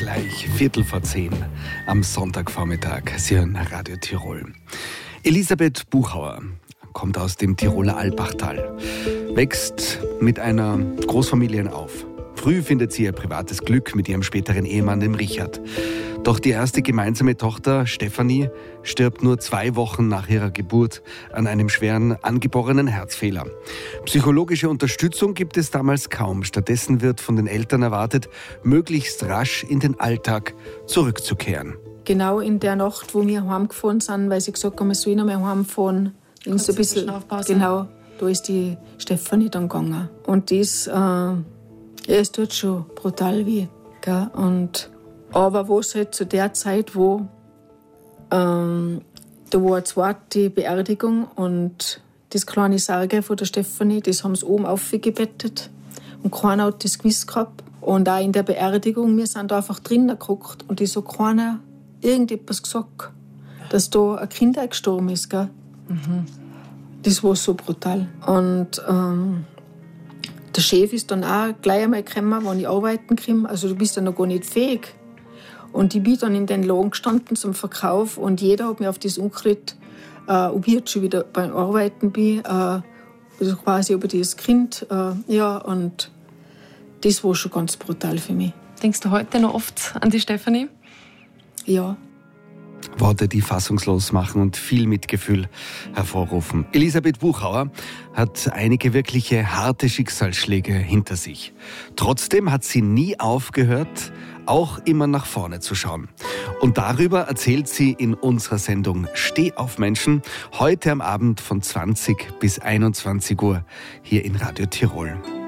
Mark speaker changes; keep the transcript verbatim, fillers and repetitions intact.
Speaker 1: Gleich Viertel vor zehn am Sonntagvormittag. Sie hören Radio Tirol. Elisabeth Buchauer kommt aus dem Tiroler Alpachtal, wächst mit einer Großfamilie auf. Früh findet sie ihr privates Glück mit ihrem späteren Ehemann, dem Richard. Doch die erste gemeinsame Tochter, Stefanie, stirbt nur zwei Wochen nach ihrer Geburt an einem schweren angeborenen Herzfehler. Psychologische Unterstützung gibt es damals kaum. Stattdessen wird von den Eltern erwartet, möglichst rasch in den Alltag zurückzukehren.
Speaker 2: Genau in der Nacht, wo wir heimgefahren sind, weil sie gesagt haben, wir sollen einmal heimfahren, so ein bisschen, genau, da ist die Stefanie dann gegangen. Und das, äh, ja, es tut schon brutal weh. Gell? Und aber was halt zu der Zeit, wo ähm, da war zwar die Beerdigung und das kleine Sarge von der Stefanie, das haben sie oben aufgebettet und keiner hat das gewusst gehabt. Und auch in der Beerdigung, wir sind da einfach drinnen geguckt und es hat keiner irgendetwas gesagt, dass da ein Kind gestorben ist. Gell? Mhm. Das war so brutal. Und ähm, der Chef ist dann auch gleich einmal gekommen, wenn ich arbeiten komme. Also du bist ja noch gar nicht fähig. Und ich bin dann in den Laden gestanden zum Verkauf und jeder hat mir auf das angeredet, äh, ob ich jetzt schon wieder beim Arbeiten bin, äh, also quasi über das Kind. Äh, ja, und das war schon ganz brutal für mich.
Speaker 3: Denkst du heute noch oft an die Stefanie?
Speaker 2: Ja.
Speaker 1: Worte, die fassungslos machen und viel Mitgefühl hervorrufen. Elisabeth Buchauer hat einige wirkliche harte Schicksalsschläge hinter sich. Trotzdem hat sie nie aufgehört, auch immer nach vorne zu schauen. Und darüber erzählt sie in unserer Sendung Steh auf Menschen, heute am Abend von zwanzig bis einundzwanzig Uhr hier in Radio Tirol.